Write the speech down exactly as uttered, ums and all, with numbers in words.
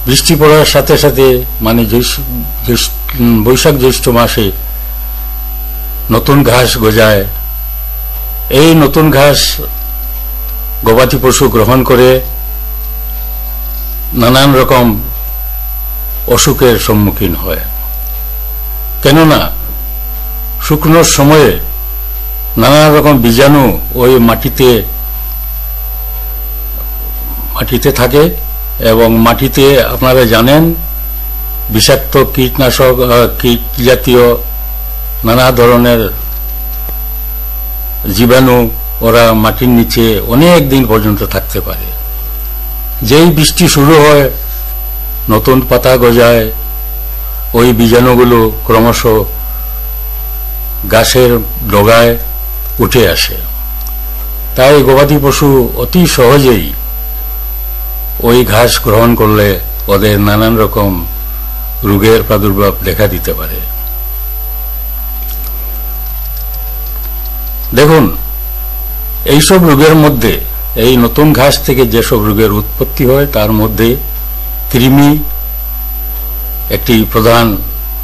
বৃষ্টি পড়ার সাথে সাথে মানে বৈশাখ জ্যৈষ্ঠ মাসে নতুন ঘাস গজায়। এই নতুন ঘাস গবাদি পশু গ্রহণ করে নানান রকম অসুখের সম্মুখীন হয়। কেননা শুকনোর সময়ে নানা রকম বীজাণু ওই মাটিতে মাটিতে থাকে এবং মাটিতে আপনারা জানেন বিষাক্ত কীটনাশক কীট জাতীয় নানা ধরনের জীবাণু ওরা মাটির নিচে অনেক দিন পর্যন্ত থাকতে পারে। যেই বৃষ্টি শুরু হয় নতুন পাতা গজায়, ওই বীজাণুগুলো ক্রমশ গাছের ডগায় উঠে আসে। তাই গবাদি পশু অতি সহজেই ওই ঘাস গ্রহণ করলে ওদের নানান রকম রোগের প্রাদুর্ভাব দেখা দিতে পারে। দেখুন, এইসব রোগের মধ্যে এই নতুন ঘাস থেকে যেসব রোগের উৎপত্তি হয় তার মধ্যে কৃমি একটি প্রধান